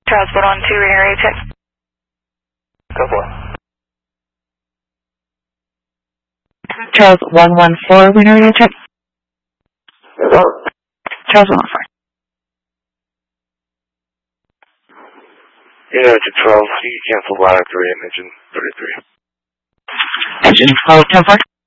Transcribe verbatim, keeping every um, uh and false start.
Charles one one two, reading radio check. Go for it. Charles one one four, reading radio check. Yes, sir. Charles one one four. Yeah, to twelve. You can cancel ladder three and engine thirty-three. Engine twelve ten four.